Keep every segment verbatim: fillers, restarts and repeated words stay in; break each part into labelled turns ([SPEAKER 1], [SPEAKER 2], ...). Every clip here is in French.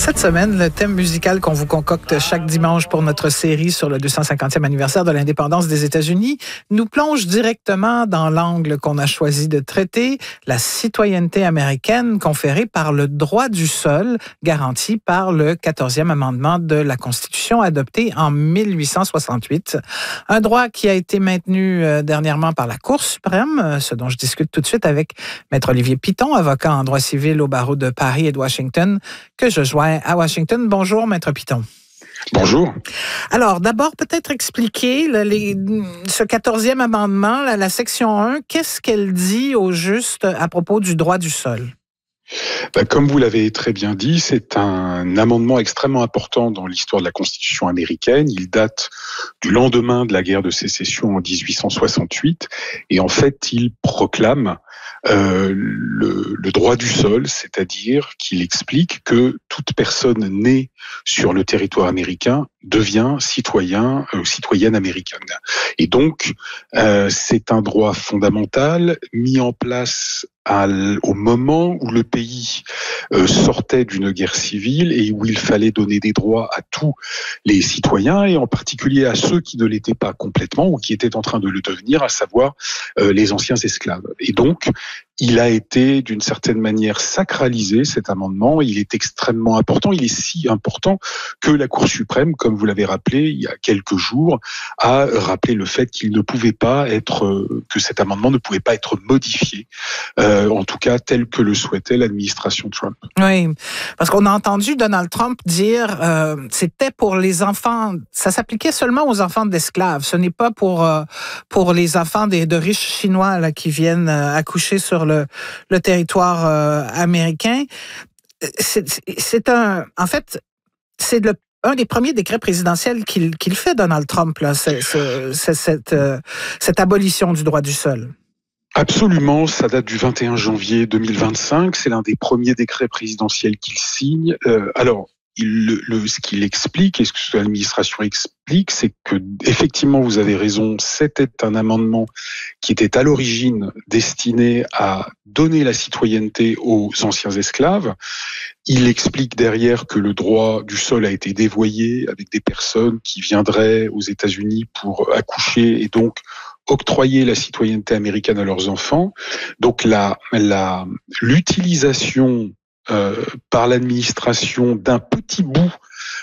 [SPEAKER 1] Cette semaine, le thème musical qu'on vous concocte chaque dimanche pour notre série sur le deux cent cinquantième anniversaire de l'indépendance des États-Unis nous plonge directement dans l'angle qu'on a choisi de traiter, la citoyenneté américaine conférée par le droit du sol, garanti par le quatorzième amendement de la Constitution adopté en mille huit cent soixante-huit. Un droit qui a été maintenu dernièrement par la Cour suprême, ce dont je discute tout de suite avec Maître Olivier Piton, avocat en droit civil au barreau de Paris et de Washington, que je joins à Washington. Bonjour, Maître Piton.
[SPEAKER 2] Bonjour.
[SPEAKER 1] Alors, d'abord, peut-être expliquer là, les, ce quatorzième amendement, là, la section un, qu'est-ce qu'elle dit au juste à propos du droit du sol?
[SPEAKER 2] Ben, comme vous l'avez très bien dit, c'est un amendement extrêmement important dans l'histoire de la Constitution américaine. Il date du lendemain de la guerre de sécession en dix-huit cent soixante-huit et en fait, il proclame euh, le, le droit du sol, c'est-à-dire qu'il explique que toute personne née sur le territoire américain devient citoyen ou euh, citoyenne américaine. Et donc, euh, c'est un droit fondamental mis en place à, au moment où le pays euh, sortait d'une guerre civile et où il fallait donner des droits à tous les citoyens et en particulier à ceux qui ne l'étaient pas complètement ou qui étaient en train de le devenir, à savoir euh, les anciens esclaves. Et donc, il a été d'une certaine manière sacralisé, cet amendement. Il est extrêmement important. Il est si important que la Cour suprême, comme vous l'avez rappelé il y a quelques jours, a rappelé le fait qu'il ne pouvait pas être, que cet amendement ne pouvait pas être modifié, euh, en tout cas tel que le souhaitait l'administration Trump.
[SPEAKER 1] Oui, parce qu'on a entendu Donald Trump dire euh, c'était pour les enfants, ça s'appliquait seulement aux enfants d'esclaves. Ce n'est pas pour euh, pour les enfants des, de riches Chinois là, qui viennent euh, accoucher sur le, le territoire euh, américain. C'est, c'est un, en fait, c'est le un des premiers décrets présidentiels qu'il, qu'il fait, Donald Trump, là, c'est, c'est, c'est cette, euh, cette abolition du droit du sol.
[SPEAKER 2] Absolument, ça date du vingt et un janvier deux mille vingt-cinq, c'est l'un des premiers décrets présidentiels qu'il signe. Euh, alors, il, le, le, ce qu'il explique et ce que l'administration explique, c'est que effectivement, vous avez raison, c'était un amendement qui était à l'origine destiné à donner la citoyenneté aux anciens esclaves. Il explique derrière que le droit du sol a été dévoyé avec des personnes qui viendraient aux États-Unis pour accoucher et donc octroyer la citoyenneté américaine à leurs enfants. Donc la, la, l'utilisation euh, par l'administration d'un petit bout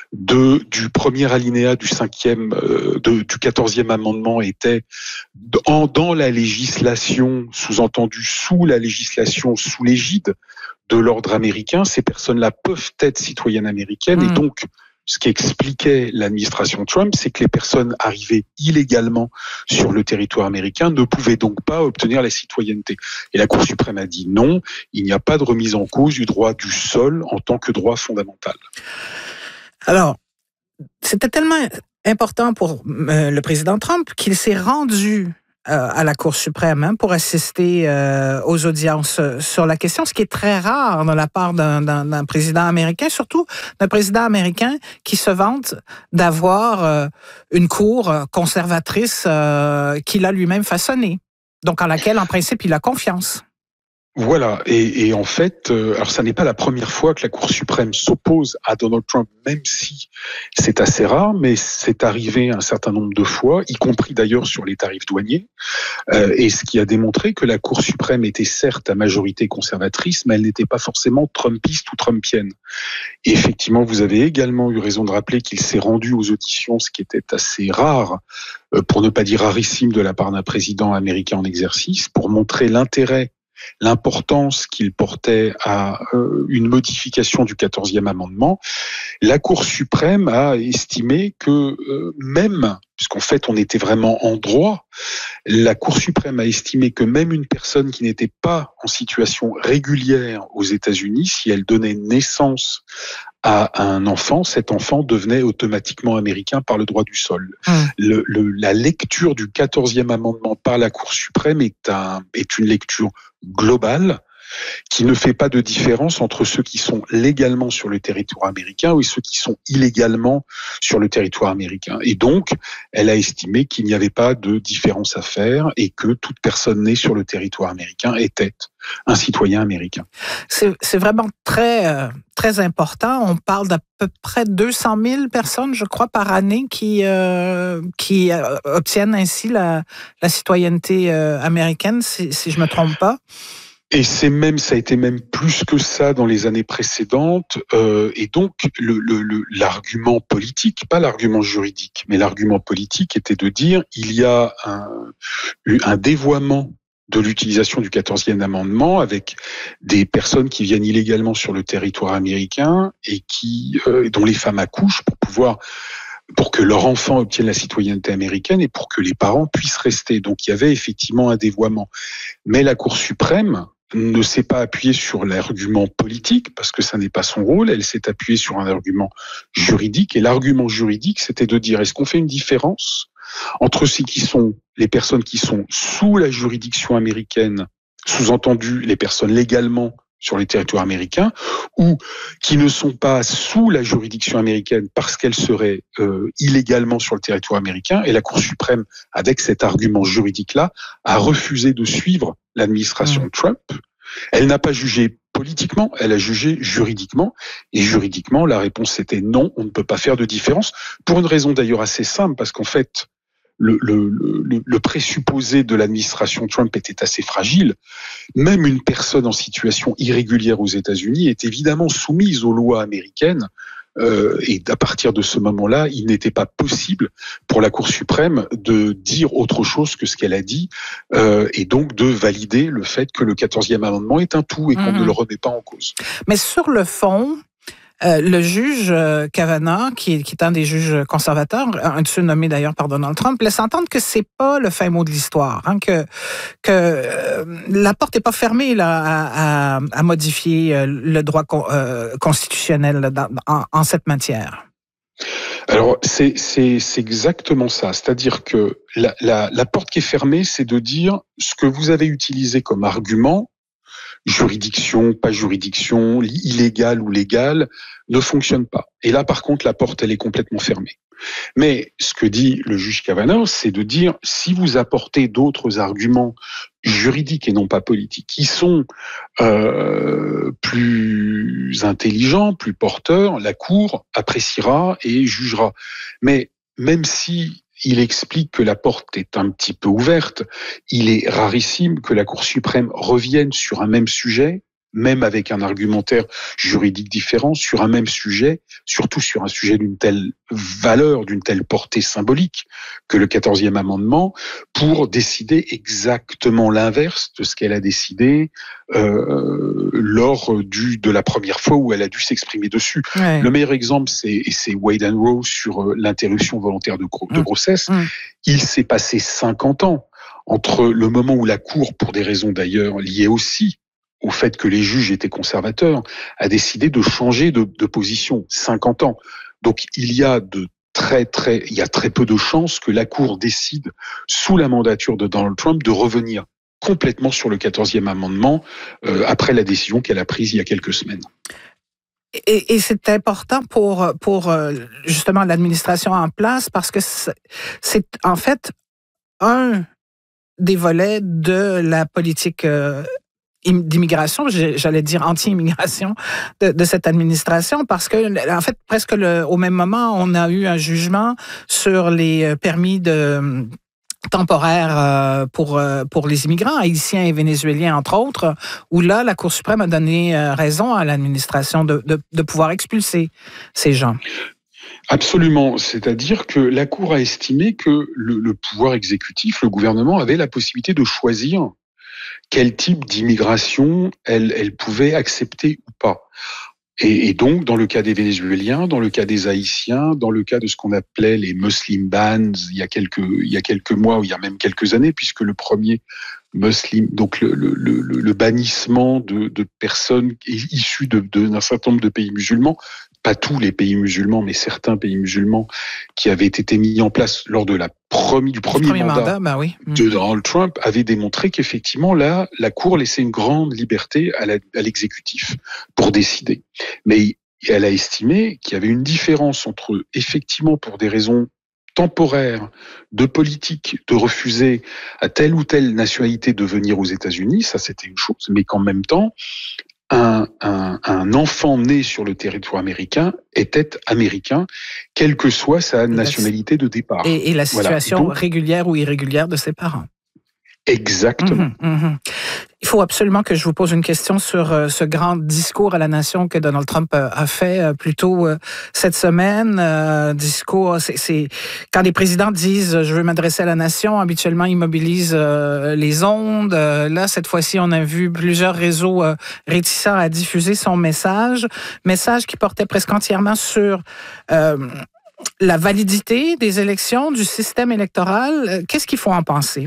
[SPEAKER 2] de, du premier alinéa du cinquième, euh, de, du quatorzième amendement était dans, dans la législation, sous-entendu sous la législation, sous l'égide de l'ordre américain. Ces personnes-là peuvent être citoyennes américaines mmh. et donc ce qu'expliquait l'administration Trump, c'est que les personnes arrivées illégalement sur le territoire américain ne pouvaient donc pas obtenir la citoyenneté. Et la Cour suprême a dit non, il n'y a pas de remise en cause du droit du sol en tant que droit fondamental.
[SPEAKER 1] Alors, c'était tellement important pour euh, le président Trump qu'il s'est rendu euh, à la Cour suprême hein, pour assister euh, aux audiences sur la question, ce qui est très rare de la part d'un, d'un, d'un président américain, surtout d'un président américain qui se vante d'avoir euh, une cour conservatrice euh, qu'il a lui-même façonnée, donc en laquelle, en principe, il a confiance.
[SPEAKER 2] Voilà, et, et en fait, euh, alors ça n'est pas la première fois que la Cour suprême s'oppose à Donald Trump, même si c'est assez rare, mais c'est arrivé un certain nombre de fois, y compris d'ailleurs sur les tarifs douaniers, euh, et ce qui a démontré que la Cour suprême était certes à majorité conservatrice, mais elle n'était pas forcément trumpiste ou trumpienne. Et effectivement, vous avez également eu raison de rappeler qu'il s'est rendu aux auditions, ce qui était assez rare, euh, pour ne pas dire rarissime de la part d'un président américain en exercice, pour montrer l'intérêt l'importance qu'il portait à euh, une modification du quatorzième amendement, la Cour suprême a estimé que euh, même, puisqu'en fait on était vraiment en droit, la Cour suprême a estimé que même une personne qui n'était pas en situation régulière aux États-Unis, si elle donnait naissance à un enfant, cet enfant devenait automatiquement américain par le droit du sol. Mmh. Le, le, la lecture du quatorzième amendement par la Cour suprême est, un, est une lecture globale qui ne fait pas de différence entre ceux qui sont légalement sur le territoire américain et ceux qui sont illégalement sur le territoire américain. Et donc, elle a estimé qu'il n'y avait pas de différence à faire et que toute personne née sur le territoire américain était un citoyen américain.
[SPEAKER 1] C'est, c'est vraiment très, euh, très important. On parle d'à peu près deux cent mille personnes, je crois, par année qui, euh, qui euh, obtiennent ainsi la, la citoyenneté euh, américaine, si, si je me trompe pas.
[SPEAKER 2] Et c'est même, ça a été même plus que ça dans les années précédentes. Euh, et donc, le, le, le, l'argument politique, pas l'argument juridique, mais l'argument politique était de dire il y a un, un dévoiement de l'utilisation du quatorzième amendement avec des personnes qui viennent illégalement sur le territoire américain et qui, euh, dont les femmes accouchent pour pouvoir pour que leur enfant obtienne la citoyenneté américaine et pour que les parents puissent rester. Donc, il y avait effectivement un dévoiement. Mais la Cour suprême ne s'est pas appuyée sur l'argument politique, parce que ça n'est pas son rôle, elle s'est appuyée sur un argument juridique, et l'argument juridique, c'était de dire, est-ce qu'on fait une différence entre ceux qui sont, les personnes qui sont sous la juridiction américaine, sous-entendu les personnes légalement sur les territoires américains, ou qui ne sont pas sous la juridiction américaine parce qu'elles seraient euh, illégalement sur le territoire américain, et la Cour suprême, avec cet argument juridique-là, a refusé de suivre l'administration mmh. Trump. Elle n'a pas jugé politiquement, elle a jugé juridiquement, et juridiquement, la réponse c'était non, on ne peut pas faire de différence, pour une raison d'ailleurs assez simple, parce qu'en fait, Le, le, le, le présupposé de l'administration Trump était assez fragile. Même une personne en situation irrégulière aux États-Unis est évidemment soumise aux lois américaines. Euh, et à partir de ce moment-là, il n'était pas possible pour la Cour suprême de dire autre chose que ce qu'elle a dit, euh, et donc de valider le fait que le quatorzième amendement est un tout et qu'on mmh. ne le remet pas en cause.
[SPEAKER 1] Mais sur le fond, Euh, le juge euh, Kavanaugh, qui est, qui est un des juges conservateurs, un de ceux nommés d'ailleurs par Donald Trump, laisse entendre que c'est pas le fin mot de l'histoire, hein, que que euh, la porte est pas fermée là à, à, à modifier euh, le droit con, euh, constitutionnel là, dans, en, en cette matière.
[SPEAKER 2] Alors c'est c'est c'est exactement ça, c'est-à-dire que la la la porte qui est fermée, c'est de dire ce que vous avez utilisé comme argument, juridiction, pas juridiction, illégal ou légal, ne fonctionne pas. Et là, par contre, la porte, elle est complètement fermée. Mais ce que dit le juge Kavanaugh, c'est de dire, si vous apportez d'autres arguments juridiques et non pas politiques, qui sont euh, plus intelligents, plus porteurs, la Cour appréciera et jugera. Mais même si il explique que la porte est un petit peu ouverte, il est rarissime que la Cour suprême revienne sur un même sujet, même avec un argumentaire juridique différent, sur un même sujet, surtout sur un sujet d'une telle valeur, d'une telle portée symbolique que le quatorzième amendement, pour décider exactement l'inverse de ce qu'elle a décidé euh, lors du, de la première fois où elle a dû s'exprimer dessus. Ouais. Le meilleur exemple, c'est, c'est Wade and Roe sur l'interruption volontaire de, de grossesse. Mmh. Il s'est passé cinquante ans entre le moment où la Cour, pour des raisons d'ailleurs liées aussi au fait que les juges étaient conservateurs, a décidé de changer de, de position. cinquante ans. Donc il y a de très très, il y a très peu de chances que la Cour décide, sous la mandature de Donald Trump, de revenir complètement sur le quatorzième amendement euh, après la décision qu'elle a prise il y a quelques semaines.
[SPEAKER 1] Et, et c'est important pour pour justement l'administration en place parce que c'est, c'est en fait un des volets de la politique euh, d'immigration, j'allais dire anti-immigration de, de cette administration, parce que en fait presque le, au même moment on a eu un jugement sur les permis de temporaires pour pour les immigrants haïtiens et vénézuéliens entre autres, où là la Cour suprême a donné raison à l'administration de de, de pouvoir expulser ces gens.
[SPEAKER 2] Absolument, c'est-à-dire que la Cour a estimé que le, le pouvoir exécutif, le gouvernement, avait la possibilité de choisir quel type d'immigration elle, elle pouvait accepter ou pas. Et, et donc, dans le cas des Vénézuéliens, dans le cas des Haïtiens, dans le cas de ce qu'on appelait les Muslim bans, il y a quelques, il y a quelques mois ou il y a même quelques années, puisque le premier Muslim, donc le, le, le, le bannissement de, de personnes issues de, de, d'un certain nombre de pays musulmans, pas tous les pays musulmans, mais certains pays musulmans qui avaient été mis en place lors de la premier, du premier, premier mandat, mandat bah oui. de Donald Trump, avaient démontré qu'effectivement, là, la Cour laissait une grande liberté à, la, à l'exécutif pour décider. Mais elle a estimé qu'il y avait une différence entre, effectivement, pour des raisons temporaires, de politique, de refuser à telle ou telle nationalité de venir aux États-Unis, ça c'était une chose, mais qu'en même temps, un, un, un enfant né sur le territoire américain était américain, quelle que soit sa nationalité de départ.
[SPEAKER 1] Et, et la situation
[SPEAKER 2] voilà. Donc,
[SPEAKER 1] régulière ou irrégulière de ses parents.
[SPEAKER 2] Exactement.
[SPEAKER 1] Mmh, mmh. Il faut absolument que je vous pose une question sur euh, ce grand discours à la nation que Donald Trump euh, a fait euh, plus tôt euh, cette semaine. Euh, discours, c'est, c'est quand les présidents disent « je veux m'adresser à la nation », habituellement ils mobilisent euh, les ondes. Euh, là, cette fois-ci, on a vu plusieurs réseaux euh, réticents à diffuser son message. Message qui portait presque entièrement sur euh, la validité des élections, du système électoral. Qu'est-ce qu'il faut en penser?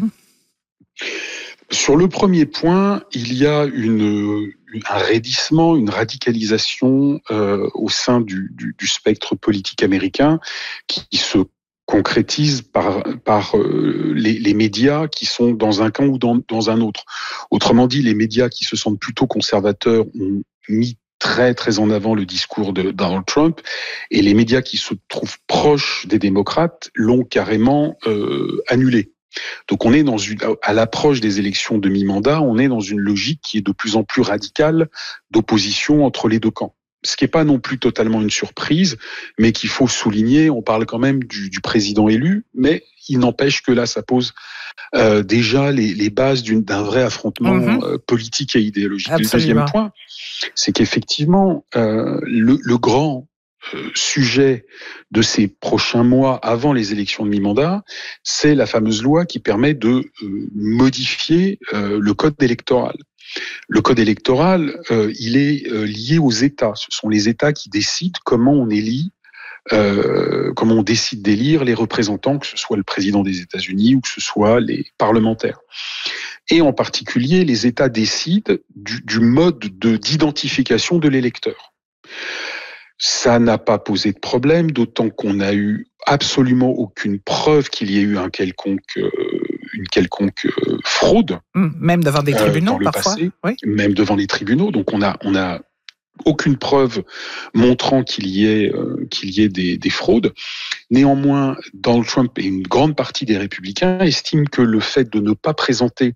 [SPEAKER 2] Sur le premier point, il y a une, un raidissement, une radicalisation euh, au sein du, du, du spectre politique américain qui se concrétise par, par euh, les, les médias qui sont dans un camp ou dans, dans un autre. Autrement dit, les médias qui se sentent plutôt conservateurs ont mis très très en avant le discours de Donald Trump, et les médias qui se trouvent proches des démocrates l'ont carrément euh, annulé. Donc on est dans une, à l'approche des élections de mi-mandat, on est dans une logique qui est de plus en plus radicale d'opposition entre les deux camps. Ce qui n'est pas non plus totalement une surprise, mais qu'il faut souligner. On parle quand même du, du président élu, mais il n'empêche que là, ça pose euh, déjà les, les bases d'une, d'un vrai affrontement mmh. euh, politique et idéologique.
[SPEAKER 1] Absolument.
[SPEAKER 2] Le deuxième point, c'est qu'effectivement, euh, le, le grand Euh, sujet de ces prochains mois avant les élections de mi-mandat, c'est la fameuse loi qui permet de euh, modifier euh, le code électoral. Le code électoral, euh, il est euh, lié aux États. Ce sont les États qui décident comment on élit, euh, comment on décide d'élire les représentants, que ce soit le président des États-Unis ou que ce soit les parlementaires. Et en particulier, les États décident du, du mode de, d'identification de l'électeur. Ça n'a pas posé de problème, d'autant qu'on n'a eu absolument aucune preuve qu'il y ait eu un quelconque, euh, une quelconque euh, fraude.
[SPEAKER 1] Même devant des tribunaux,
[SPEAKER 2] euh, dans le
[SPEAKER 1] parfois.
[SPEAKER 2] Passé,
[SPEAKER 1] oui.
[SPEAKER 2] Même devant les tribunaux. Donc on a, on a aucune preuve montrant qu'il y ait, euh, qu'il y ait des, des fraudes. Néanmoins, Donald Trump et une grande partie des républicains estiment que le fait de ne pas présenter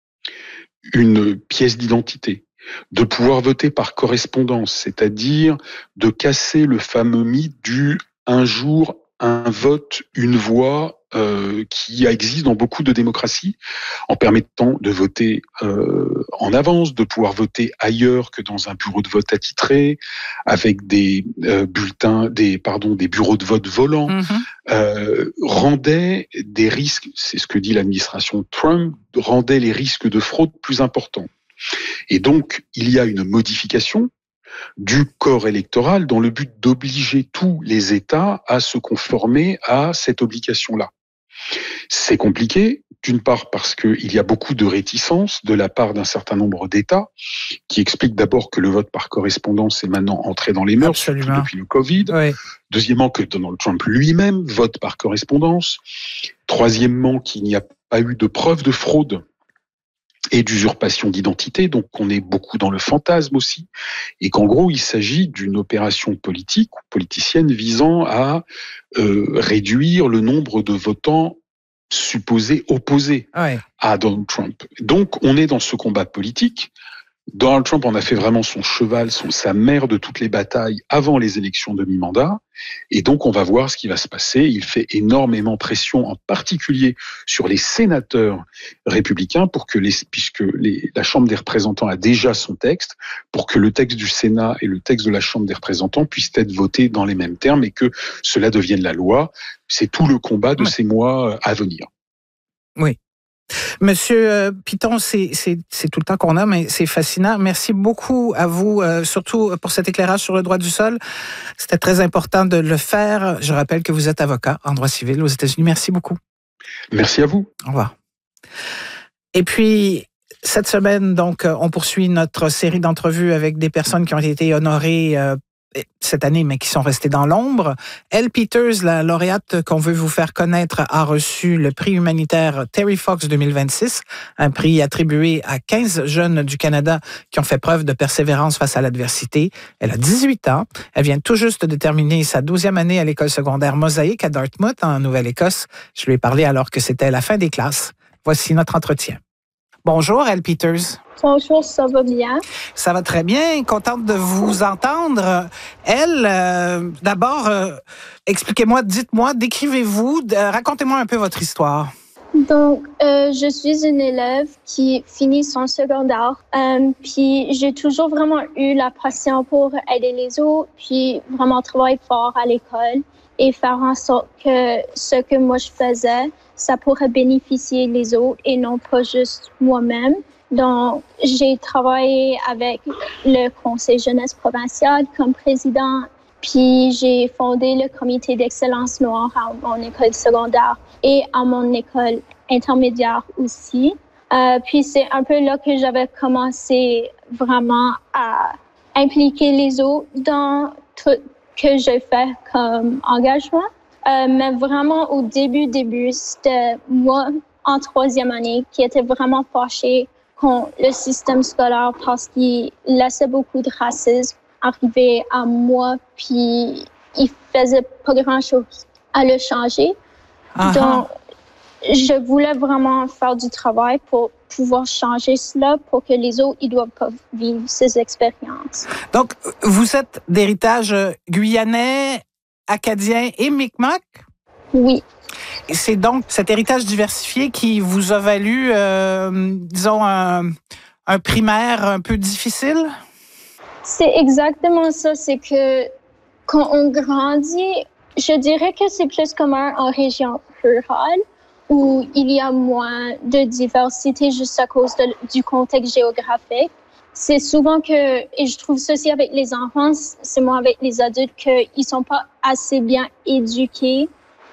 [SPEAKER 2] une pièce d'identité, de pouvoir voter par correspondance, c'est-à-dire de casser le fameux mythe du un jour, un vote, une voix euh, qui existe dans beaucoup de démocraties, en permettant de voter euh, en avance, de pouvoir voter ailleurs que dans un bureau de vote attitré, avec des euh, bulletins, des pardon, des bureaux de vote volants, mmh. euh, rendait des risques, c'est ce que dit l'administration Trump, rendait les risques de fraude plus importants. Et donc, il y a une modification du corps électoral dans le but d'obliger tous les États à se conformer à cette obligation-là. C'est compliqué, d'une part parce qu'il y a beaucoup de réticences de la part d'un certain nombre d'États, qui expliquent d'abord que le vote par correspondance est maintenant entré dans les mœurs, surtout depuis le Covid. Oui. Deuxièmement, que Donald Trump lui-même vote par correspondance. Troisièmement, qu'il n'y a pas eu de preuve de fraude et d'usurpation d'identité, donc on est beaucoup dans le fantasme aussi, et qu'en gros il s'agit d'une opération politique ou politicienne visant à euh, réduire le nombre de votants supposés opposés ouais. à Donald Trump. Donc on est dans ce combat politique. Donald Trump en a fait vraiment son cheval, son, sa mère de toutes les batailles avant les élections de mi-mandat. Et donc, on va voir ce qui va se passer. Il fait énormément pression, en particulier sur les sénateurs républicains, pour que les, puisque les, la Chambre des représentants a déjà son texte, pour que le texte du Sénat et le texte de la Chambre des représentants puissent être votés dans les mêmes termes et que cela devienne la loi. C'est tout le combat de ouais. ces mois à venir.
[SPEAKER 1] Oui. Monsieur euh, Piton, c'est, c'est, c'est tout le temps qu'on a, mais c'est fascinant. Merci beaucoup à vous, euh, surtout pour cet éclairage sur le droit du sol. C'était très important de le faire. Je rappelle que vous êtes avocat en droit civil aux États-Unis. Merci beaucoup.
[SPEAKER 2] Merci à vous.
[SPEAKER 1] Au revoir. Et puis, cette semaine, donc, on poursuit notre série d'entrevues avec des personnes qui ont été honorées euh, cette année, mais qui sont restés dans l'ombre. Elle Peters, la lauréate qu'on veut vous faire connaître, a reçu le prix humanitaire Terry Fox deux mille vingt-six, un prix attribué à quinze jeunes du Canada qui ont fait preuve de persévérance face à l'adversité. Elle a dix-huit ans. Elle vient tout juste de terminer sa douzième année à l'école secondaire Mosaïque à Dartmouth, en Nouvelle-Écosse. Je lui ai parlé alors que c'était la fin des classes. Voici notre entretien. Bonjour, Elle Peters.
[SPEAKER 3] Bonjour, ça va bien?
[SPEAKER 1] Ça va très bien. Contente de vous entendre. Elle, euh, d'abord, euh, expliquez-moi, dites-moi, décrivez-vous, euh, racontez-moi un peu votre histoire.
[SPEAKER 3] Donc, euh, je suis une élève qui finit son secondaire. Euh, puis, j'ai toujours vraiment eu la passion pour aider les autres, puis vraiment travailler fort à l'école et faire en sorte que ce que moi je faisais, ça pourrait bénéficier les autres et non pas juste moi-même. Donc, j'ai travaillé avec le Conseil jeunesse provincial comme président, puis j'ai fondé le comité d'excellence noire à mon école secondaire et à mon école intermédiaire aussi. Euh, puis c'est un peu là que j'avais commencé vraiment à impliquer les autres dans tout que j'ai fait comme engagement. Euh, mais vraiment au début, début, c'était moi en troisième année qui était vraiment fâchée contre le système scolaire parce qu'il laissait beaucoup de racisme arriver à moi, puis il faisait pas grand-chose à le changer. Uh-huh. Donc, je voulais vraiment faire du travail pour pouvoir changer cela pour que les autres, ils doivent pas vivre ces expériences.
[SPEAKER 1] Donc, vous êtes d'héritage guyanais, acadien et Mi'kmaq?
[SPEAKER 3] Oui.
[SPEAKER 1] Et c'est donc cet héritage diversifié qui vous a valu, euh, disons, un, un primaire un peu difficile?
[SPEAKER 3] C'est exactement ça. C'est que quand on grandit, je dirais que c'est plus commun en région rurale où il y a moins de diversité juste à cause de, du contexte géographique. C'est souvent que, et je trouve ceci avec les enfants, c'est moins avec les adultes, qu'ils sont pas assez bien éduqués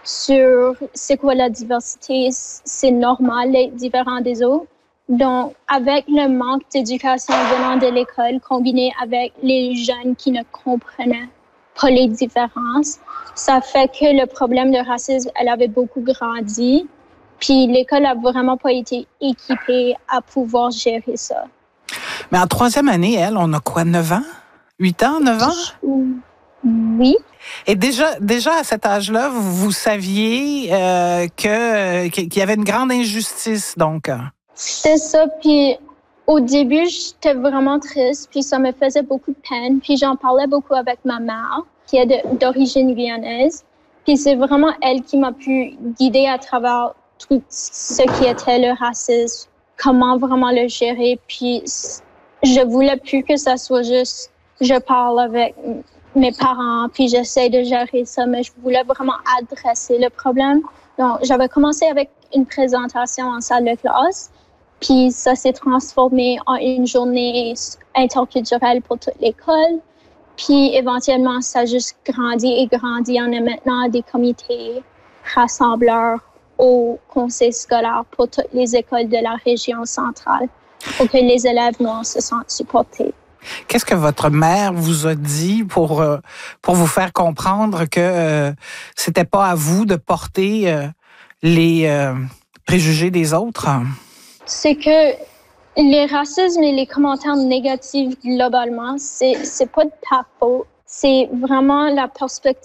[SPEAKER 3] sur c'est quoi la diversité, c'est normal d'être différent des autres. Donc, avec le manque d'éducation venant de l'école, combiné avec les jeunes qui ne comprenaient pas les différences, ça fait que le problème de racisme, elle avait beaucoup grandi. Puis l'école a vraiment pas été équipée à pouvoir gérer ça.
[SPEAKER 1] Mais en troisième année, elle, on a quoi, neuf ans? huit ans, neuf ans?
[SPEAKER 3] Oui.
[SPEAKER 1] Et déjà, déjà à cet âge-là, vous, vous saviez euh, que, qu'il y avait une grande injustice, donc?
[SPEAKER 3] C'était ça, puis au début, j'étais vraiment triste, puis ça me faisait beaucoup de peine, puis j'en parlais beaucoup avec ma mère, qui est de, d'origine guyanaise, puis c'est vraiment elle qui m'a pu guider à travers tout ce qui était le racisme, comment vraiment le gérer, puis je voulais plus que ça soit juste, je parle avec mes parents, puis j'essaie de gérer ça, mais je voulais vraiment adresser le problème. Donc, j'avais commencé avec une présentation en salle de classe, puis ça s'est transformé en une journée interculturelle pour toute l'école. Puis éventuellement, ça a juste grandi et grandi. On a maintenant des comités rassembleurs au conseil scolaire pour toutes les écoles de la région centrale pour que les élèves noirs se sentent supportés.
[SPEAKER 1] Qu'est-ce que votre mère vous a dit pour, euh, pour vous faire comprendre que euh, c'était pas à vous de porter euh, les euh, préjugés des autres?
[SPEAKER 3] C'est que les racismes et les commentaires négatifs globalement, c'est, c'est pas de ta faute. C'est vraiment la perspective